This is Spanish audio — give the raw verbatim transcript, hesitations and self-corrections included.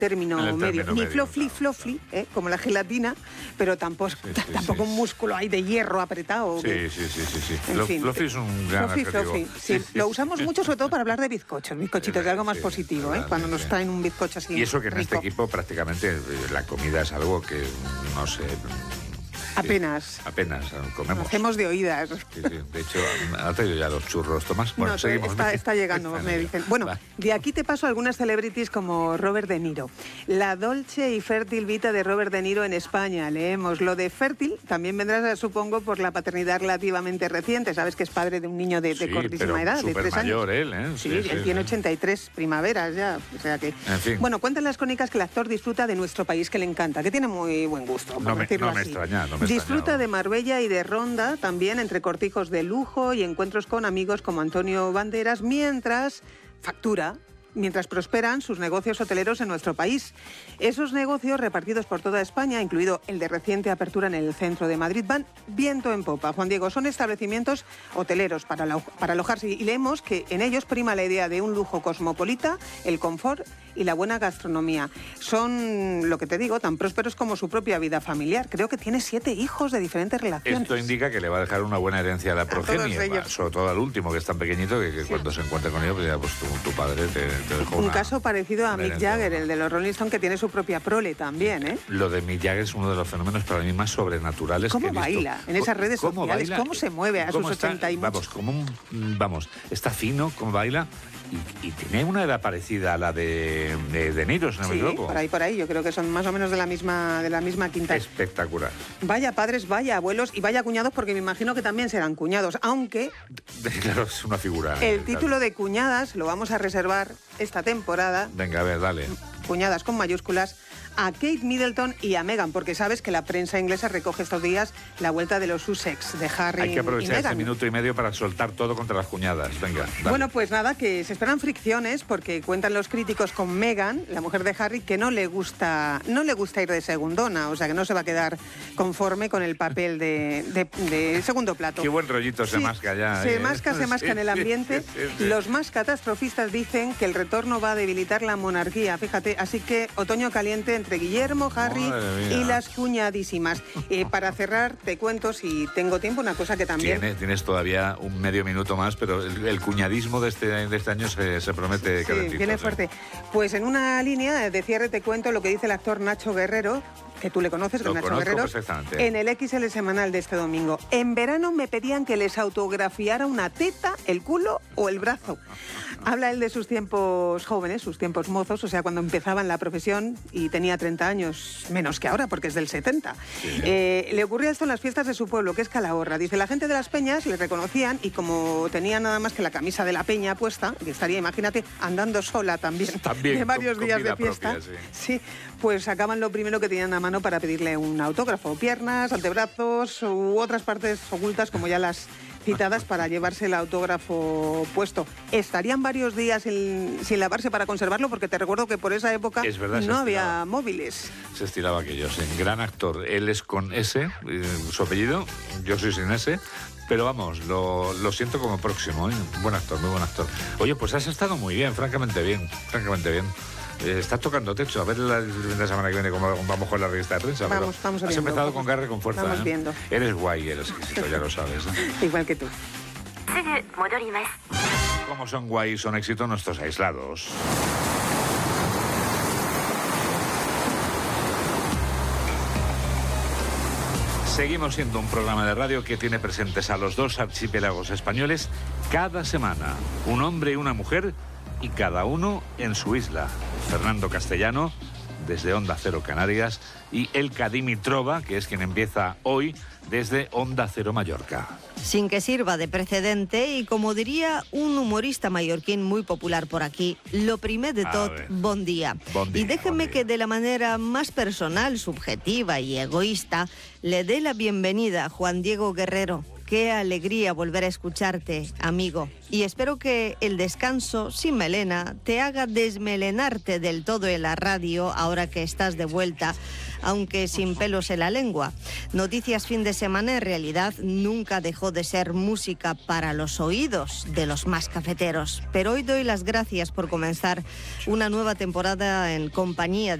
término En el medio. término Ni medio, flofli, claro, flofli, ¿eh? Como la gelatina, pero tampoco, Sí, sí, tampoco sí. un músculo ahí de hierro apretado. Sí, que- sí, sí, sí, sí. En Flo- fin. Fluffy es un gran Fluffy, adjetivo. fluffy. Sí, Sí, sí, lo sí. usamos mucho sobre todo para hablar de bizcochos, bizcochitos, de algo más Sí, positivo, ¿eh? totalmente, Cuando nos sí. traen un bizcocho así Y eso que en rico. este equipo prácticamente eh, la comida es algo que, no sé... Apenas. Apenas eh, comemos. Hacemos de oídas. Sí, sí. De hecho, ¿ha traído ya los churros, Tomás? Bueno, No, seguimos. está, está llegando, me dicen. Bueno, Va. de aquí te paso algunas celebrities como Robert De Niro. La dolce y fértil vida de Robert De Niro en España. Leemos lo de fértil, también vendrás, supongo, por la paternidad relativamente reciente. Sabes que es padre de un niño de, de Sí, cortísima pero edad, de súper tres mayor años. él, ¿eh? Sí, Sí, él sí, tiene sí. ochenta y tres primaveras ya. O sea que... En fin. Bueno, cuentan las crónicas que el actor disfruta de nuestro país, que le encanta, que tiene muy buen gusto, por No me- decirlo no me así. extraña, no me Disfruta extraña. de Marbella y de Ronda, también entre cortijos de lujo y encuentros con amigos como Antonio Banderas, mientras factura, mientras prosperan sus negocios hoteleros en nuestro país. Esos negocios repartidos por toda España, incluido el de reciente apertura en el centro de Madrid, van viento en popa. Juan Diego, son establecimientos hoteleros para, alo- para alojarse y leemos que en ellos prima la idea de un lujo cosmopolita, el confort y la buena gastronomía. Son, lo que te digo, tan prósperos como su propia vida familiar. Creo que tiene siete hijos de diferentes relaciones. Esto indica que le va a dejar una buena herencia a la todos progenie, ellos. va, sobre todo al último, que es tan pequeñito, que, que Sí. cuando se encuentre con ellos, pues ya, pues tu, tu padre te, te dejó Un una- caso parecido a una Mick herencia. Jagger, el de los Rolling Stones, que tiene su propia prole también, ¿eh? Lo de Mick Jagger es uno de los fenómenos para mí más sobrenaturales ¿Cómo que he visto. baila en esas redes ¿Cómo sociales? baila? ¿Cómo se mueve a ¿Cómo sus está? ochenta y Vamos, muchos? como un, vamos, está fino, cómo baila, y, y tiene una edad parecida a la de de, de Niro, si no me Sí, equivoco. por ahí, por ahí. Yo creo que son más o menos de la misma, de la misma quinta. Espectacular. Vaya padres, vaya abuelos y vaya cuñados, porque me imagino que también serán cuñados. Aunque Claro, es una figura. el eh, título de cuñadas lo vamos a reservar esta temporada, Venga, a ver, dale. cuñadas con mayúsculas, a Kate Middleton y a Meghan, porque sabes que la prensa inglesa recoge estos días la vuelta de los Sussex, de Harry Hay que aprovechar y este Meghan. minuto y medio para soltar todo contra las cuñadas. Venga, dale. Bueno, pues nada, que se esperan fricciones porque cuentan los críticos con Meghan, la mujer de Harry, que no le gusta, no le gusta ir de segundona, o sea que no se va a quedar conforme con el papel de, de- de segundo plato. Qué buen rollito se Sí, masca ya. Se ¿eh? masca, se masca en el Sí, ambiente. sí, sí, sí. Los más catastrofistas dicen que el retorno va a debilitar la monarquía, fíjate, así que otoño caliente entre Guillermo, Harry Madre mía. y las cuñadísimas. Eh, para cerrar, te cuento, si tengo tiempo, una cosa que también... Tienes, tienes todavía un medio minuto más, pero el, el cuñadismo de este, de este año se, se promete Sí, calentito. viene sí. fuerte. Pues en una línea de cierre te cuento lo que dice el actor Nacho Guerrero, que tú le conoces, que Lo es Nacho conozco Guerrero, perfectamente. en el X L semanal de este domingo. En verano me pedían que les autografiara una teta, el culo o el brazo. Habla él de sus tiempos jóvenes, sus tiempos mozos, o sea, cuando empezaba en la profesión y tenía treinta años, menos que ahora, porque es del setenta. Sí. Eh, le ocurría esto en las fiestas de su pueblo, que es Calahorra. Dice, la gente de las peñas le reconocían y como tenía nada más que la camisa de la peña puesta, que estaría, imagínate, andando sola también, También, de varios con- con días vida de fiesta. propia, sí, pues sacaban lo primero que tenían a mano para pedirle un autógrafo. Piernas, antebrazos u otras partes ocultas, como ya las citadas, para llevarse el autógrafo puesto. Estarían varios días sin, sin lavarse para conservarlo, porque te recuerdo que por esa época Es verdad, se no estilaba. había móviles. Se estilaba aquello, sí. Gran actor. Él es con S, eh, su apellido. Yo soy sin S. Pero vamos, lo, lo siento como próximo, ¿eh? Buen actor, muy buen actor. Oye, pues has estado muy bien, francamente bien, francamente bien. Eh, estás tocando techo. A ver la, la semana que viene cómo vamos con la revista de prensa. Vamos, pero vamos Has viendo, empezado vamos- con garra y con fuerza. vamos ¿eh? viendo. Eres guay, eres exquisito, ya lo sabes. ¿eh? Igual que tú. すぐ戻ります。 Como son guay y son éxito nuestros aislados. Seguimos siendo un programa de radio que tiene presentes a los dos archipiélagos españoles cada semana. Un hombre y una mujer y cada uno en su isla. Fernando Castellano, desde Onda Cero Canarias, y Elka Dimitrova, que es quien empieza hoy desde Onda Cero Mallorca. Sin que sirva de precedente y como diría un humorista mallorquín muy popular por aquí, lo primer de A tot, ver. bon día. Bon día, Y déjenme bon día. que de la manera más personal, subjetiva y egoísta le dé la bienvenida a Juan Diego Guerrero, qué alegría volver a escucharte, amigo. Y espero que el descanso sin melena te haga desmelenarte del todo en la radio ahora que estás de vuelta, aunque sin pelos en la lengua. Noticias fin de semana en realidad nunca dejó de ser música para los oídos de los más cafeteros. Pero hoy doy las gracias por comenzar una nueva temporada en compañía de